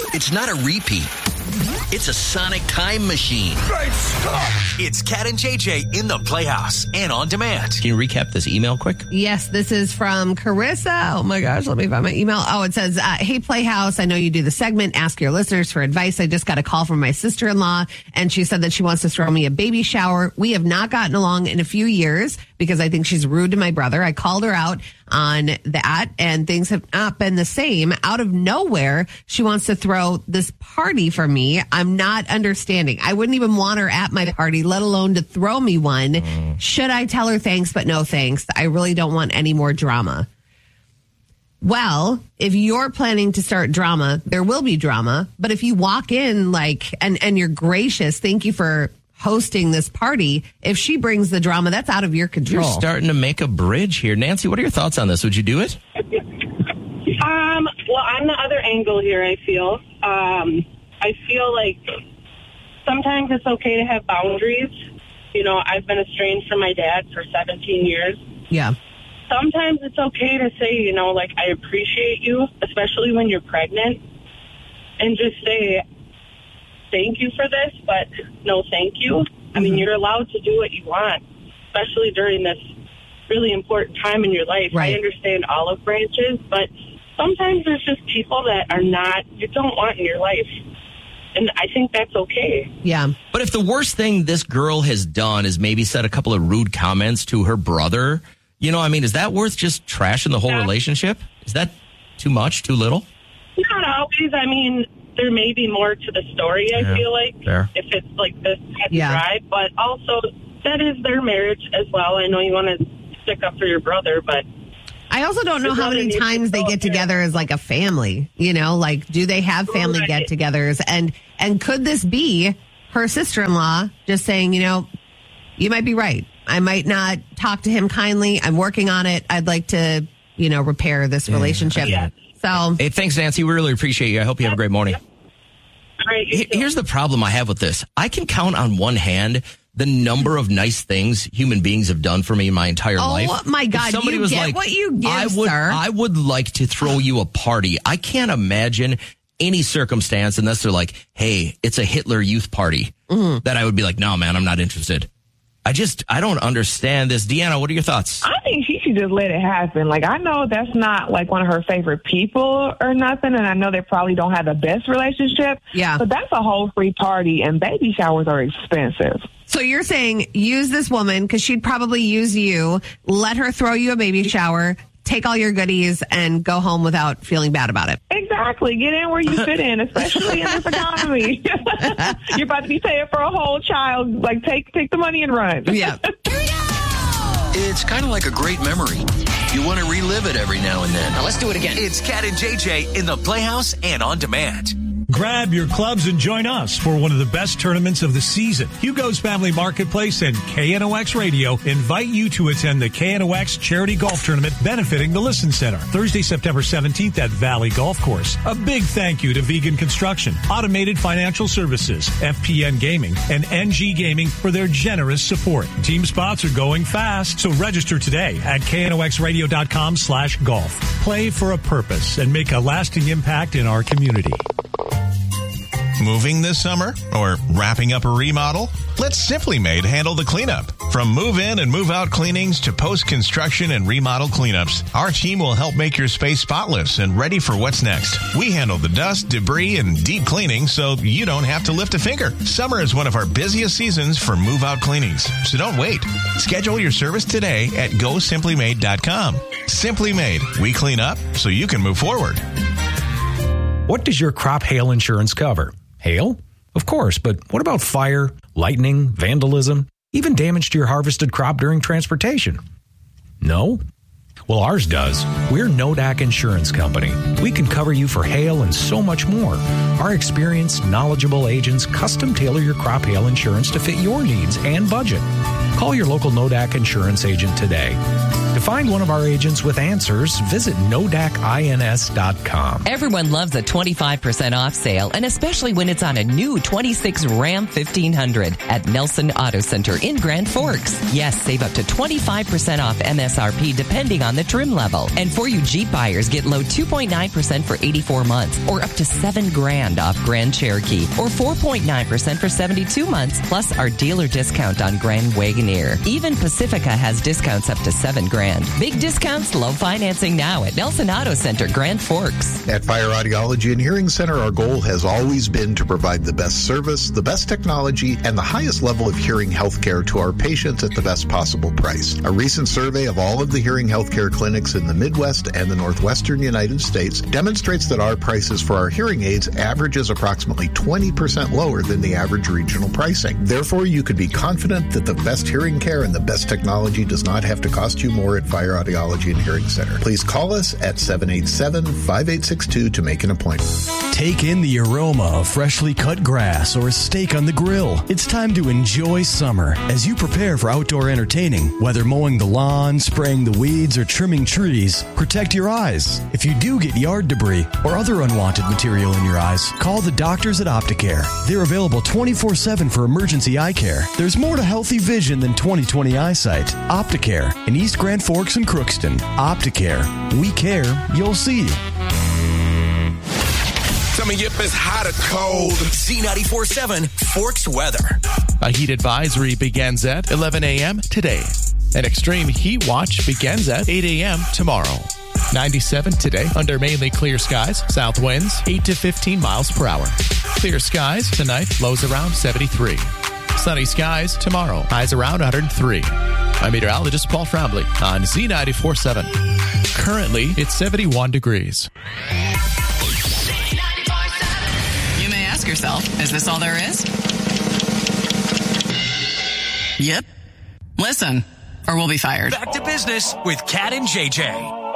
It's not a repeat. It's a sonic time machine. Great stuff! It's Cat and JJ in the Playhouse and on demand. Can you recap this email quick? Yes, this is from Carissa. Oh my gosh, let me find my email. Oh, it says, hey Playhouse, I know you do the segment, ask your listeners for advice. I just got a call from my sister-in-law and she said that she wants to throw me a baby shower. We have not gotten along in a few years because I think she's rude to my brother. I called her out on that and things have not been the same. Out of nowhere, she wants to throw this party for me. I'm not understanding. I wouldn't even want her at my party, let alone to throw me one. Should I tell her thanks, but no thanks? I really don't want any more drama. Well, if you're planning to start drama, there will be drama. But if you walk in and you're gracious, thank you for hosting this party. If she brings the drama, that's out of your control. You're starting to make a bridge here. Nancy, what are your thoughts on this? Would you do it? Well, I'm the other angle here, I feel. I feel like sometimes it's okay to have boundaries. You know, I've been estranged from my dad for 17 years. Yeah. Sometimes it's okay to say, you know, like, I appreciate you, especially when you're pregnant, and just say, thank you for this, but no thank you. I mean, you're allowed to do what you want, especially during this really important time in your life. Right. I understand olive branches, but sometimes there's just people that are not, you don't want in your life. And I think that's okay. Yeah. But if the worst thing this girl has done is maybe said a couple of rude comments to her brother, you know, I mean, is that worth just trashing the whole relationship? Is that too much, too little? Not always. I mean, there may be more to the story, I feel like, fair. if it's like this type of drive. But also, that is their marriage as well. I know you want to stick up for your brother, but I also don't know how many times they get together as like a family, you know, like, do they have family get-togethers? And could this be her sister-in-law just saying, you know, you might be right. I might not talk to him kindly. I'm working on it. I'd like to, you know, repair this relationship. So, hey, thanks, Nancy. We really appreciate you. I hope you have a great morning. Here's the problem I have with this. I can count on one hand the number of nice things human beings have done for me in my entire life. Oh, my God. You get what you give, sir. I would like to throw you a party. I can't imagine any circumstance unless they're like, hey, it's a Hitler Youth party, that I would be like, no, man, I'm not interested. I don't understand this. Deanna, what are your thoughts? I think she should just let it happen. Like, I know that's not like one of her favorite people or nothing, and I know they probably don't have the best relationship. Yeah. But that's a whole free party, and baby showers are expensive. So you're saying use this woman because she'd probably use you, let her throw you a baby shower, take all your goodies, and go home without feeling bad about it. Exactly. Get in where you fit in, especially in this economy. You're about to be paying for a whole child. Like, take the money and run. Yeah. It's kind of like a great memory. You want to relive it every now and then. Now let's do it again. It's Cat and JJ in the Playhouse and on demand. Grab your clubs and join us for one of the best tournaments of the season. Hugo's Family Marketplace and KNOX Radio invite you to attend the KNOX Charity Golf Tournament benefiting the Listen Center, Thursday, September 17th at Valley Golf Course. A big thank you to Vegan Construction, Automated Financial Services, FPN Gaming, and NG Gaming for their generous support. Team spots are going fast, so register today at knoxradio.com/golf. Play for a purpose and make a lasting impact in our community. Moving this summer or wrapping up a remodel? Let Simply Made handle the cleanup. From move-in and move-out cleanings to post-construction and remodel cleanups, our team will help make your space spotless and ready for what's next. We handle the dust, debris, and deep cleaning so you don't have to lift a finger. Summer is one of our busiest seasons for move-out cleanings, so don't wait. Schedule your service today at GoSimplyMade.com. Simply Made. We clean up so you can move forward. What does your crop hail insurance cover? Hail? Of course, but what about fire, lightning, vandalism, even damage to your harvested crop during transportation? No? Well, ours does. We're Nodak Insurance Company. We can cover you for hail and so much more. Our experienced, knowledgeable agents custom tailor your crop hail insurance to fit your needs and budget. Call your local Nodak Insurance agent today. To find one of our agents with answers, visit nodacins.com. Everyone loves a 25% off sale, and especially when it's on a new 26 Ram 1500 at Nelson Auto Center in Grand Forks. Yes, save up to 25% off MSRP depending on the trim level. And for you Jeep buyers, get low 2.9% for 84 months or up to $7,000 off Grand Cherokee or 4.9% for 72 months plus our dealer discount on Grand Wagoneer. Even Pacifica has discounts up to $7,000. Big discounts, low financing now at Nelson Auto Center, Grand Forks. At Fire Audiology and Hearing Center, our goal has always been to provide the best service, the best technology, and the highest level of hearing health care to our patients at the best possible price. A recent survey of all of the hearing health care clinics in the Midwest and the Northwestern United States demonstrates that our prices for our hearing aids averages approximately 20% lower than the average regional pricing. Therefore, you could be confident that the best hearing care and the best technology does not have to cost you more at Fire Audiology and Hearing Center. Please call us at 787-5862 to make an appointment. Take in the aroma of freshly cut grass or a steak on the grill. It's time to enjoy summer as you prepare for outdoor entertaining. Whether mowing the lawn, spraying the weeds, or trimming trees, protect your eyes. If you do get yard debris or other unwanted material in your eyes, call the doctors at Opticare. They're available 24/7 for emergency eye care. There's more to healthy vision than 20/20 eyesight. Opticare in East Grand Forks and Crookston. Opticare. We care. You'll see. Coming up is hot or cold. Z94.7 Forks weather. A heat advisory begins at 11 a.m. today. An extreme heat watch begins at 8 a.m. tomorrow. 97 today under mainly clear skies. South winds 8 to 15 miles per hour. Clear skies tonight. Lows around 73. Sunny skies tomorrow. Highs around 103. I'm meteorologist Paul Trombley on Z94.7. Currently, it's 71 degrees. You may ask yourself, is this all there is? Yep. Listen, or we'll be fired. Back to business with Kat and JJ.